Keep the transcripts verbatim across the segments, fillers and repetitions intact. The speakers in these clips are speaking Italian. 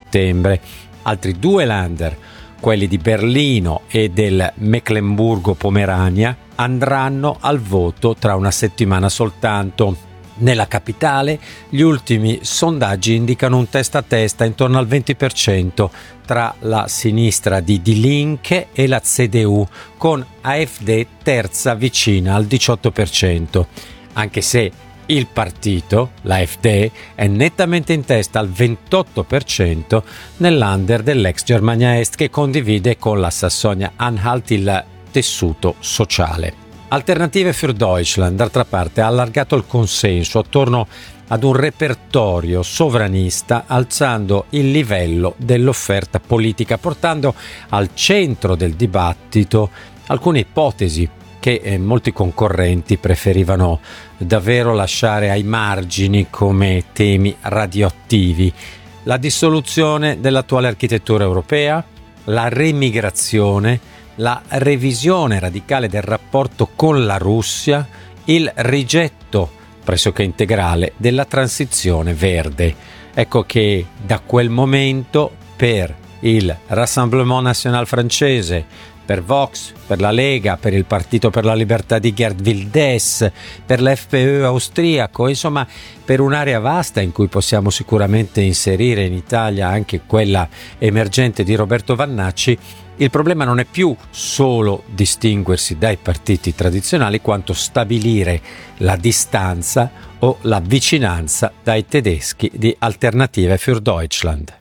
settembre. Altri due Länder, quelli di Berlino e del Meclemburgo-Pomerania, andranno al voto tra una settimana soltanto. Nella capitale gli ultimi sondaggi indicano un testa a testa intorno al venti per cento tra la sinistra di Die Linke e la C D U, con AfD terza vicina al diciotto per cento, anche se il partito, l'AfD, è nettamente in testa al ventotto per cento nell'under dell'ex Germania Est, che condivide con la Sassonia-Anhalt il tessuto sociale. Alternative für Deutschland, d'altra parte, ha allargato il consenso attorno ad un repertorio sovranista, alzando il livello dell'offerta politica, portando al centro del dibattito alcune ipotesi che eh, molti concorrenti preferivano davvero lasciare ai margini come temi radioattivi: la dissoluzione dell'attuale architettura europea, la remigrazione, la revisione radicale del rapporto con la Russia, il rigetto pressoché integrale della transizione verde. Ecco che da quel momento per il Rassemblement National francese, per Vox, per la Lega, per il Partito per la Libertà di Geert Wilders, per l'F P Ö austriaco, insomma per un'area vasta in cui possiamo sicuramente inserire in Italia anche quella emergente di Roberto Vannacci, il problema non è più solo distinguersi dai partiti tradizionali, quanto stabilire la distanza o la vicinanza dai tedeschi di Alternative für Deutschland.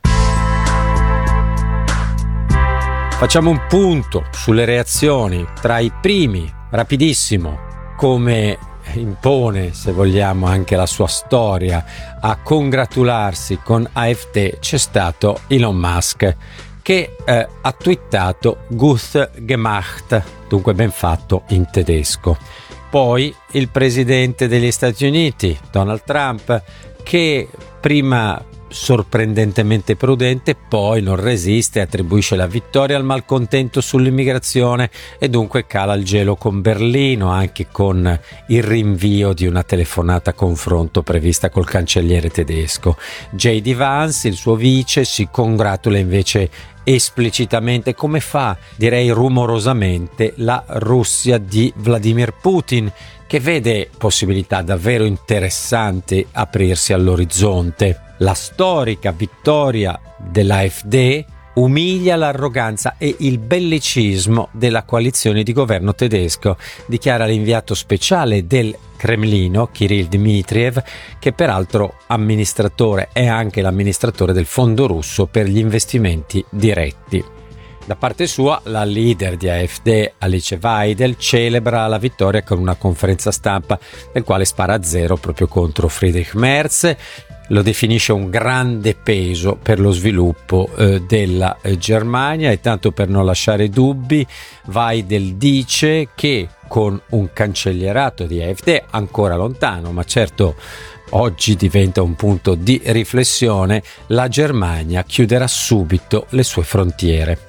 Facciamo un punto sulle reazioni. Tra i primi, rapidissimo, come impone, se vogliamo, anche la sua storia, a congratularsi con AfD, c'è stato Elon Musk, che eh, ha twittato "Gut gemacht", dunque ben fatto in tedesco. Poi il presidente degli Stati Uniti, Donald Trump, che prima sorprendentemente prudente, poi non resiste, attribuisce la vittoria al malcontento sull'immigrazione e dunque cala il gelo con Berlino, anche con il rinvio di una telefonata confronto prevista col cancelliere tedesco. J D Vance, il suo vice, si congratula invece esplicitamente, come fa, direi rumorosamente, la Russia di Vladimir Putin, che vede possibilità davvero interessanti aprirsi all'orizzonte. La storica vittoria dell'AfD umilia l'arroganza e il bellicismo della coalizione di governo tedesco, dichiara l'inviato speciale del Cremlino, Kirill Dmitriev, che peraltro amministratore è anche l'amministratore del fondo russo per gli investimenti diretti. Da parte sua, la leader di AfD, Alice Weidel, celebra la vittoria con una conferenza stampa nel quale spara a zero proprio contro Friedrich Merz. Lo definisce un grande peso per lo sviluppo eh, della eh, Germania, e tanto per non lasciare dubbi, Weidel dice che con un cancellierato di AfD ancora lontano, ma certo oggi diventa un punto di riflessione, la Germania chiuderà subito le sue frontiere.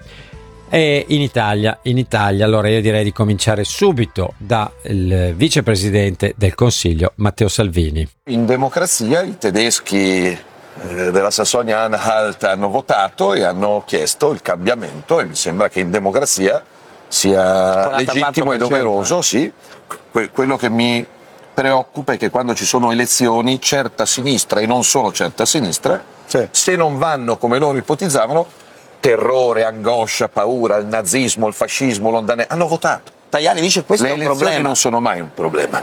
E in Italia, in Italia, allora io direi di cominciare subito dal vicepresidente del Consiglio, Matteo Salvini. In democrazia i tedeschi eh, della Sassonia-Anhalt hanno votato e hanno chiesto il cambiamento, e mi sembra che in democrazia sia legittimo e doveroso. Sì. Que- quello che mi preoccupa è che quando ci sono elezioni, certa sinistra, e non solo certa sinistra, sì, se non vanno come loro ipotizzavano, terrore, angoscia, paura, il nazismo, il fascismo, l'ondane, hanno votato. Tajani dice questo Le è un elezioni problema. non sono mai un problema.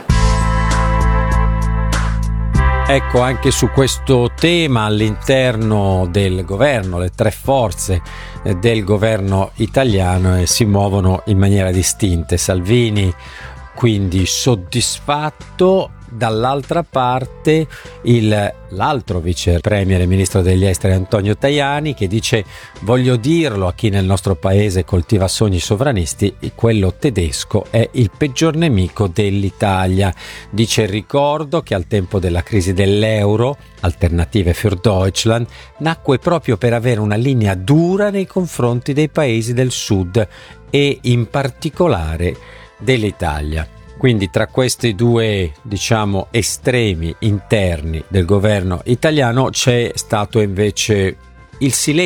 Ecco, anche su questo tema all'interno del governo, le tre forze del governo italiano si muovono in maniera distinta. Salvini quindi soddisfatto, dall'altra parte il, l'altro vice premier e ministro degli esteri Antonio Tajani, che dice: voglio dirlo a chi nel nostro paese coltiva sogni sovranisti, quello tedesco è il peggior nemico dell'Italia. Dice: ricordo che al tempo della crisi dell'euro Alternative für Deutschland nacque proprio per avere una linea dura nei confronti dei paesi del sud e in particolare dell'Italia. Quindi tra questi due, diciamo, estremi interni del governo italiano c'è stato invece il silenzio